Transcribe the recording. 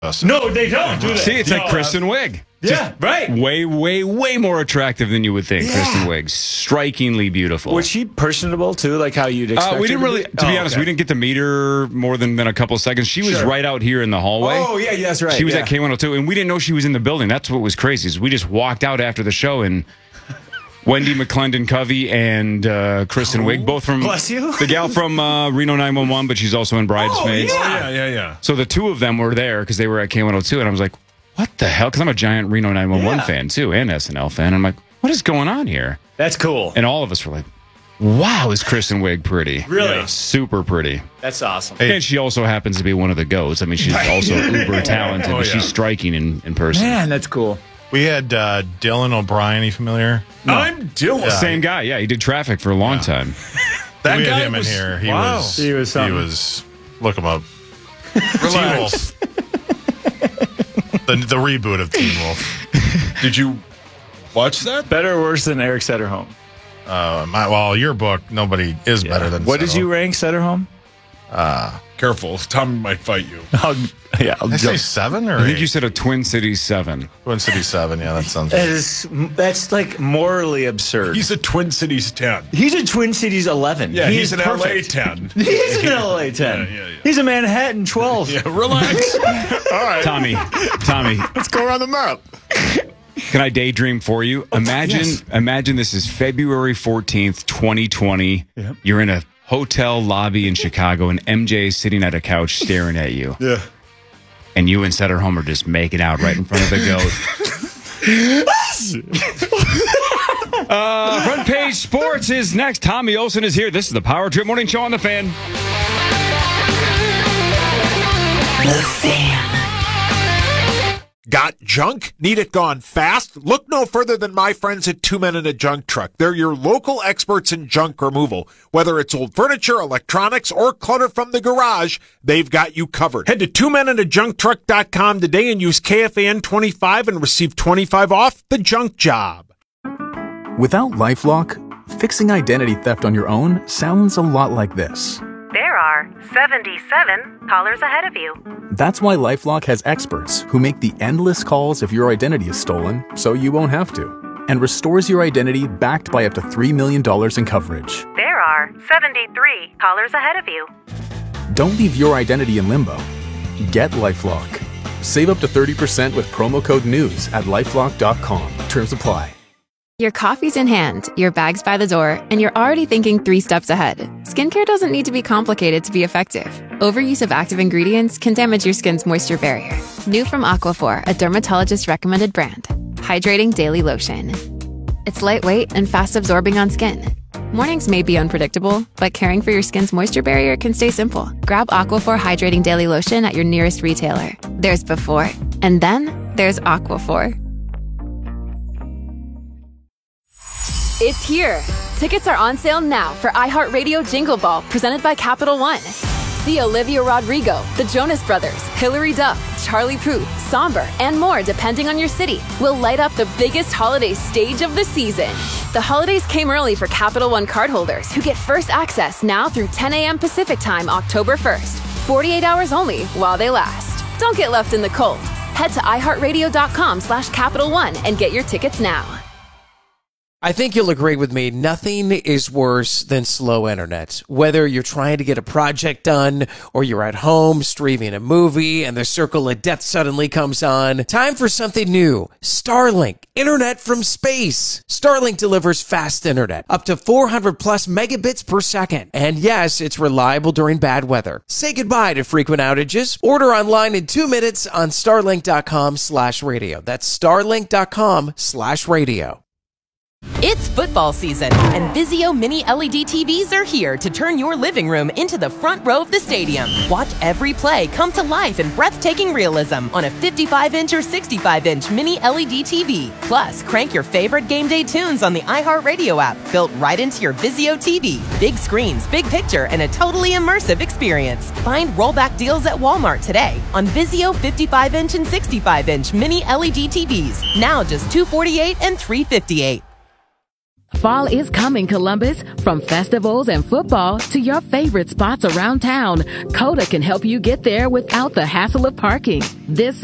No, they don't do that. See, it's like Kristen Wiig. Yeah, right. Way, way, way more attractive than you would think. Yeah. Kristen Wiig, strikingly beautiful. Was she personable too, like how you'd expect? We didn't her really, to be honest, we didn't get to meet her more than a couple of seconds. She was right out here in the hallway. Oh yeah, that's right. She was at K102, and we didn't know she was in the building. That's what was crazy. Is we just walked out after the show, and Wendy McClendon Covey and Kristen Wiig, both from the gal from Reno 911, but she's also in Bridesmaids. Yeah. So the two of them were there because they were at K102, and I was like, what the hell? Because I'm a giant Reno 911 fan, too, and SNL fan. I'm like, what is going on here? That's cool. And all of us were like, wow, is Kristen Wiig pretty? Really? Yeah. Super pretty. That's awesome. And she also happens to be one of the GOATs. I mean, she's also uber talented, but she's striking in person. Man, that's cool. We had Dylan O'Brien. Are you familiar? No. I'm Dylan. Same guy. Yeah, he did Traffic for a long time. That we had him in here. He was. Look him up. Teen Wolf. The reboot of Teen Wolf. Did you watch that? Better or worse than Eric Sederholm? Your book, nobody is better than. What did you rank Sederholm? Careful, Tom might fight you. I'll say 7 or 8? I think you said a Twin Cities 7. Twin Cities 7, yeah, that sounds right. That's like morally absurd. He's a Twin Cities 10. He's a Twin Cities 11. Yeah, he's an perfect. LA 10. He is an LA 10. Yeah. He's a Manhattan 12. Yeah, relax. All right. Tommy. Let's go around the map. Can I daydream for you? Imagine this is February 14th, 2020. Yep. You're in a hotel lobby in Chicago, and MJ is sitting at a couch staring at you. Yeah. And you and Sederholm are just making out right in front of the GOAT. Front Page Sports is next. Tommy Olson is here. This is the Power Trip Morning Show on The Fan. The Fan. Got junk? Need it gone fast? Look no further than my friends at Two Men and a Junk Truck. They're your local experts in junk removal. Whether it's old furniture, electronics, or clutter from the garage, they've got you covered. Head to twomenandajuncktruck.com today and use KFAN25 and receive 25 off the junk job. Without LifeLock, fixing identity theft on your own sounds a lot like this. There are 77 callers ahead of you. That's why LifeLock has experts who make the endless calls if your identity is stolen, so you won't have to, and restores your identity backed by up to $3 million in coverage. There are 73 callers ahead of you. Don't leave your identity in limbo. Get LifeLock. Save up to 30% with promo code NEWS at LifeLock.com. Terms apply. Your coffee's in hand, your bag's by the door, and you're already thinking 3 steps ahead. Skincare doesn't need to be complicated to be effective. Overuse of active ingredients can damage your skin's moisture barrier. New from Aquaphor, a dermatologist-recommended brand. Hydrating Daily Lotion. It's lightweight and fast-absorbing on skin. Mornings may be unpredictable, but caring for your skin's moisture barrier can stay simple. Grab Aquaphor Hydrating Daily Lotion at your nearest retailer. There's before, and then there's Aquaphor. It's here. Tickets are on sale now for iHeartRadio Jingle Ball, presented by Capital One. See Olivia Rodrigo, the Jonas Brothers, Hilary Duff, Charlie Puth, Somber, and more depending on your city. Will light up the biggest holiday stage of the season. The holidays came early for Capital One cardholders who get first access now through 10 a.m. Pacific Time, October 1st. 48 hours only while they last. Don't get left in the cold. Head to iHeartRadio.com/Capital One and get your tickets now. I think you'll agree with me, nothing is worse than slow internet. Whether you're trying to get a project done or you're at home streaming a movie and the circle of death suddenly comes on, time for something new. Starlink, internet from space. Starlink delivers fast internet, up to 400 plus megabits per second. And yes, it's reliable during bad weather. Say goodbye to frequent outages. Order online in 2 minutes on starlink.com/radio. That's starlink.com/radio. It's football season, and Vizio Mini LED TVs are here to turn your living room into the front row of the stadium. Watch every play come to life in breathtaking realism on a 55-inch or 65-inch Mini LED TV. Plus, crank your favorite game day tunes on the iHeartRadio app, built right into your Vizio TV. Big screens, big picture, and a totally immersive experience. Find rollback deals at Walmart today on Vizio 55-inch and 65-inch Mini LED TVs. Now just $248 and $358. Fall is coming, Columbus. From festivals and football to your favorite spots around town, Coda can help you get there without the hassle of parking. This